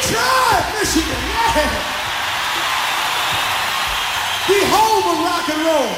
Detroit, Michigan, yeah. The home of rock and roll.